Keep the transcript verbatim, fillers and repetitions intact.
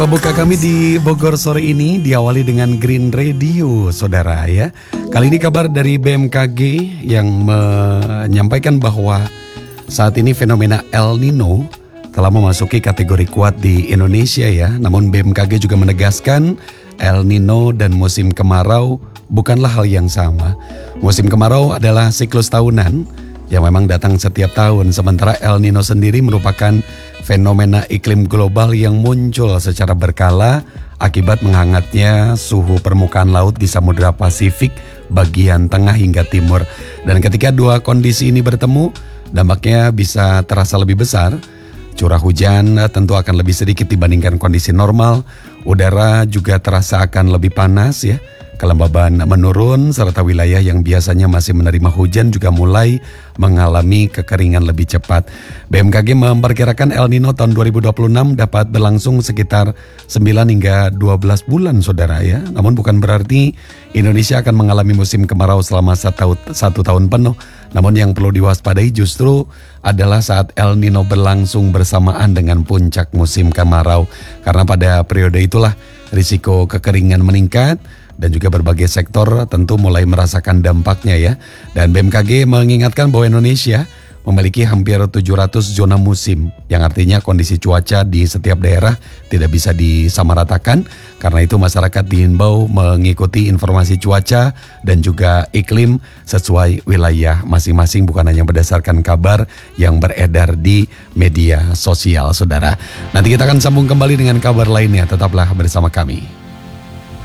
Pembuka kami di Bogor sore ini diawali dengan Green Radio, saudara ya. Kali ini kabar dari B M K G yang menyampaikan bahwa saat ini fenomena El Nino telah memasuki kategori kuat di Indonesia ya. Namun B M K G juga menegaskan El Nino dan musim kemarau bukanlah hal yang sama. Musim kemarau adalah siklus tahunan yang memang datang setiap tahun. Sementara El Nino sendiri merupakan fenomena iklim global yang muncul secara berkala akibat menghangatnya suhu permukaan laut di Samudra Pasifik bagian tengah hingga timur. Dan ketika dua kondisi ini bertemu, dampaknya bisa terasa lebih besar. Curah hujan tentu akan lebih sedikit dibandingkan kondisi normal. Udara juga terasa akan lebih panas ya. Kelembaban menurun serta wilayah yang biasanya masih menerima hujan juga mulai mengalami kekeringan lebih cepat. B M K G memperkirakan El Nino tahun dua ribu dua puluh enam dapat berlangsung sekitar sembilan hingga dua belas bulan, saudara ya. Namun bukan berarti Indonesia akan mengalami musim kemarau selama satu, satu tahun penuh. Namun yang perlu diwaspadai justru adalah saat El Nino berlangsung bersamaan dengan puncak musim kemarau. Karena pada periode itulah risiko kekeringan meningkat dan juga berbagai sektor tentu mulai merasakan dampaknya ya. Dan B M K G mengingatkan bahwa Indonesia memiliki hampir tujuh ratus zona musim, yang artinya kondisi cuaca di setiap daerah tidak bisa disamaratakan. Karena itu masyarakat diimbau mengikuti informasi cuaca dan juga iklim sesuai wilayah masing-masing, bukan hanya berdasarkan kabar yang beredar di media sosial, saudara. Nanti kita akan sambung kembali dengan kabar lainnya, tetaplah bersama kami.